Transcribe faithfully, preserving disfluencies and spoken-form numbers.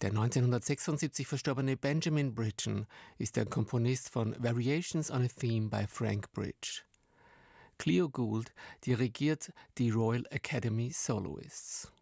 Der neunzehnhundertsechsundsiebzig verstorbene Benjamin Britten ist der Komponist von Variations on a Theme by Frank Bridge. Cleo Gould dirigiert die Royal Academy Soloists.